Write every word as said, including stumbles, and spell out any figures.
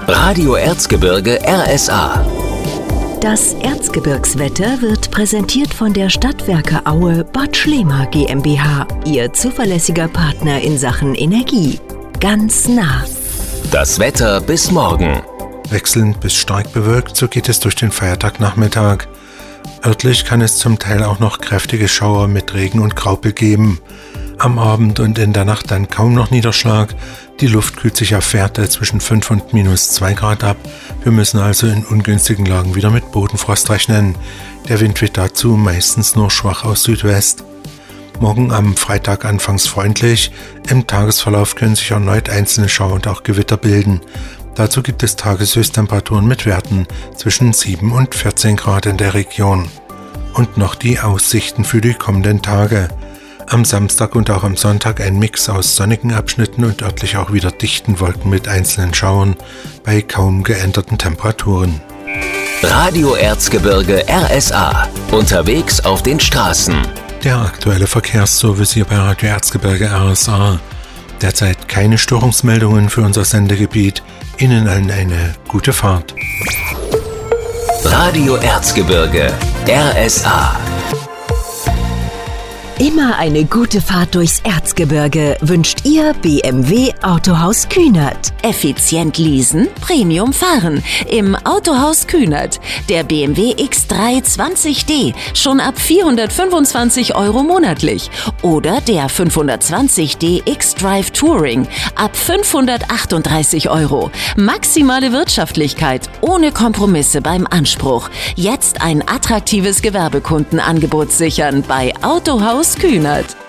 Radio Erzgebirge R S A. Das Erzgebirgswetter wird präsentiert von der Stadtwerke Aue Bad Schlema GmbH, Ihr zuverlässiger Partner in Sachen Energie. Ganz nah. Das Wetter bis morgen. Wechselnd bis stark bewölkt, so geht es durch den Feiertagnachmittag. Örtlich kann es zum Teil auch noch kräftige Schauer mit Regen und Graupel geben. Am Abend und in der Nacht dann kaum noch Niederschlag. Die Luft kühlt sich auf Werte zwischen fünf und minus zwei Grad ab. Wir müssen also in ungünstigen Lagen wieder mit Bodenfrost rechnen. Der Wind weht dazu meistens nur schwach aus Südwest. Morgen am Freitag anfangs freundlich. Im Tagesverlauf können sich erneut einzelne Schauer und auch Gewitter bilden. Dazu gibt es Tageshöchsttemperaturen mit Werten zwischen sieben und vierzehn Grad in der Region. Und noch die Aussichten für die kommenden Tage. Am Samstag und auch am Sonntag ein Mix aus sonnigen Abschnitten und örtlich auch wieder dichten Wolken mit einzelnen Schauern bei kaum geänderten Temperaturen. Radio Erzgebirge R S A. Unterwegs auf den Straßen. Der aktuelle Verkehrsservice hier bei Radio Erzgebirge R S A. Derzeit keine Störungsmeldungen für unser Sendegebiet. Ihnen allen eine gute Fahrt. Radio Erzgebirge R S A. Immer eine gute Fahrt durchs Erzgebirge wünscht Ihr B M W Autohaus Kühnert. Effizient leasen, Premium fahren. Im Autohaus Kühnert. Der B M W X drei zwanzig D schon ab vierhundertfünfundzwanzig Euro monatlich. Oder der fünfhundertzwanzig D X-Drive Touring ab fünfhundertachtunddreißig Euro. Maximale Wirtschaftlichkeit ohne Kompromisse beim Anspruch. Jetzt ein attraktives Gewerbekundenangebot sichern bei Autohaus Kühnert.